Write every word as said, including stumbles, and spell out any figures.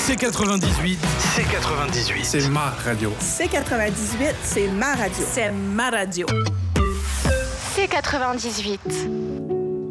C quatre-vingt-dix-huit, C quatre-vingt-dix-huit. C'est ma radio. C quatre-vingt-dix-huit, c'est ma radio. C'est ma radio. C quatre-vingt-dix-huit.